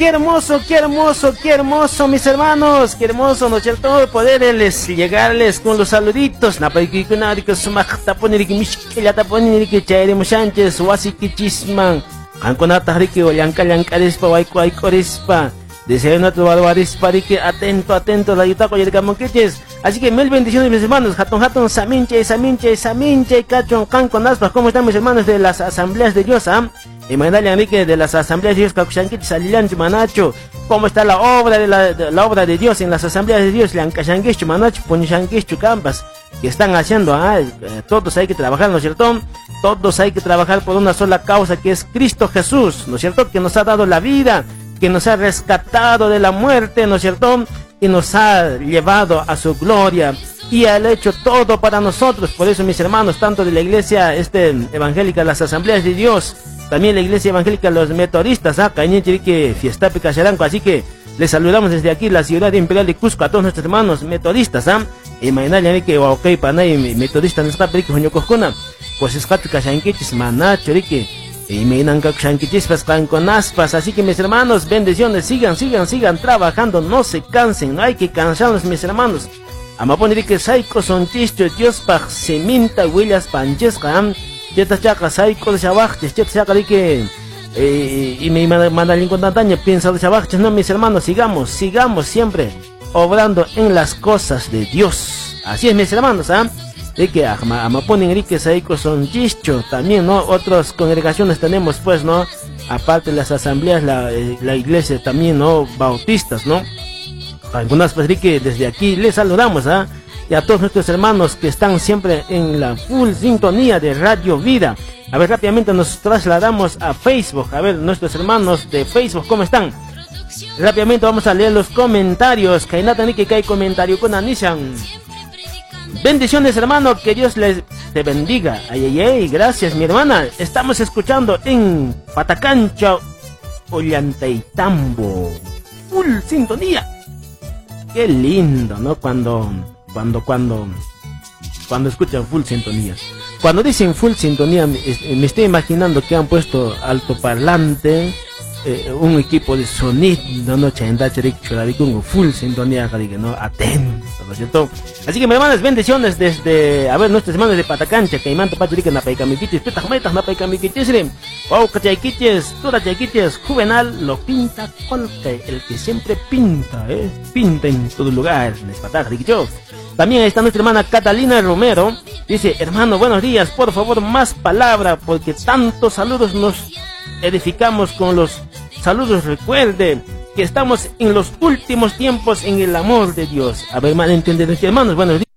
qué hermoso, qué hermoso, qué hermoso, mis hermanos, qué hermoso, ¿no es cierto? Poderles llegarles con los saluditos. Napaikikunari sumakta poniriki mishkillata poniriki chairimo Sánchez, wasiki chisman, anconata riki ollanca llancarispa, waikorispa. Deseo nuestro barbarispa, que atento, la yutaco y el camonqueches. Así que mil bendiciones, mis hermanos. Hatton, saminche, cachon, con aspas. ¿Cómo están, mis hermanos de las asambleas de Dios? Y Magdalena Enrique de las asambleas de Dios, Cacuchanquiches, Salilancho, Manacho. ¿Cómo está la obra la obra de Dios en las asambleas de Dios? Lancachanquicho, Manacho, Punichanquicho, Campas. Que están haciendo, todos hay que trabajar, ¿no es cierto? Todos hay que trabajar por una sola causa, que es Cristo Jesús, ¿no es cierto? Que nos ha dado la vida, que nos ha rescatado de la muerte, ¿no es cierto? Y nos ha llevado a su gloria y ha hecho todo para nosotros. Por eso, mis hermanos, tanto de la iglesia evangélica, las asambleas de Dios, también la iglesia evangélica, los metodistas, que fiesta picacharanco. Así que les saludamos desde aquí, la ciudad imperial de Cusco, a todos nuestros hermanos metodistas, y mañana que ok, panay metodistas nos está perico coscuna, pues es cachanquichis, manacho, y me con aspas. Así que, mis hermanos, bendiciones, sigan trabajando, no se cansen, no hay que cansarnos, mis hermanos. Amapon que saiko son chicho, Dios pag seminta huillas panchesca, yeta chaca saiko de chabaches, yeta chaca que y me mandan con tantaña, piensa de chabaches. No, mis hermanos, sigamos siempre obrando en las cosas de Dios. Así es, mis hermanos, de que Amapon Enrique Saiko son chicho, también, ¿no? Otras congregaciones tenemos, pues, ¿no? Aparte de las asambleas, la iglesia también, ¿no? Bautistas, ¿no? Algunas, pues, que desde aquí les saludamos, y a todos nuestros hermanos que están siempre en la full sintonía de Radio Vida. A ver, rápidamente nos trasladamos a Facebook. A ver, nuestros hermanos de Facebook, ¿cómo están? Rápidamente vamos a leer los comentarios. Kainata ni que cae comentario con Anishan. Bendiciones, hermano, que Dios te bendiga. Ay, gracias, mi hermana. Estamos escuchando en Patacancha, Ollantaytambo. Full sintonía. Qué lindo, ¿no? Cuando escuchan full sintonía. Cuando dicen full sintonía, me estoy imaginando que han puesto altoparlante, un equipo de sonido, no con full sintonía, ¿no? Atento, ¿no es cierto? Así que, mis hermanas, bendiciones desde, a ver, nuestros hermanos de Patacancha, que imanto patrica napaikamiquiches, petajmetas napaikamiquiches, wow, cachaiquiches, toda chaiquiches, Juvenal lo pinta con el que siempre pinta, pinta en todo lugar, en Espatajriquicho. También está nuestra hermana Catalina Romero, dice, hermano, buenos días, por favor, más palabra, porque tantos saludos nos edificamos con los saludos. Recuerde que estamos en los últimos tiempos en el amor de Dios. A ver, malentender, hermanos, buenos días.